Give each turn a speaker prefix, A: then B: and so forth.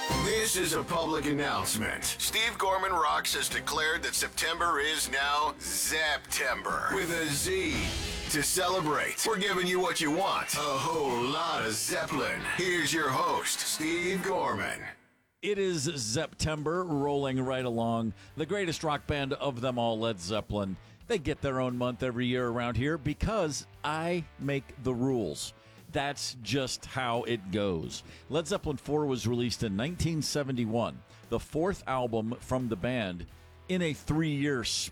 A: This is a public announcement. Steve Gorman Rocks has declared that September is now Zeptember with a Z. To celebrate, we're giving you what you want. A whole lot of Zeppelin. Here's your host, Steve Gorman.
B: It is Zeptember, rolling right along. The greatest rock band of them all, Led Zeppelin. They get their own month every year around here because I make the rules. That's just how it goes. Led Zeppelin 4 was released in 1971, the fourth album from the band in a 3-year